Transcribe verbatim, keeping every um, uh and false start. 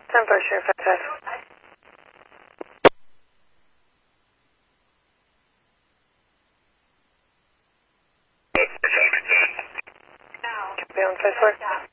ten four, sure, five five. Copy on five four.